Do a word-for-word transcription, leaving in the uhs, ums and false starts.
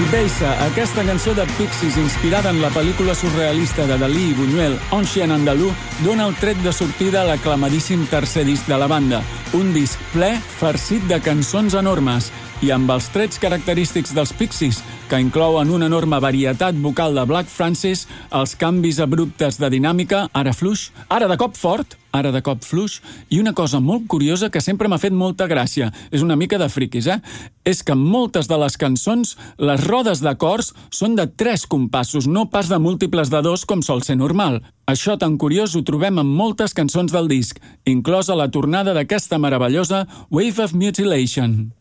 Beisa, aquesta cançó de Pixies inspirada en la pel·lícula surrealista de Dalí i Buñuel, Un chien andalú, dona el tret de sortida a l'aclamadíssim tercer disc de la banda, un disc ple, farcit de cançons enormes, i amb els trets característics dels Pixies, que inclouen una enorme varietat vocal de Black Francis, els canvis abruptes de dinàmica, ara fluix, ara de cop fort, ara de cop fluix, i una cosa molt curiosa que sempre m'ha fet molta gràcia, és una mica de friquis, eh? És que en moltes de les cançons les rodes d'acords són de tres compassos, no pas de múltiples de dos com sol ser normal. Això tan curiós ho trobem en moltes cançons del disc, inclosa la tornada d'aquesta meravellosa Wave of Mutilation.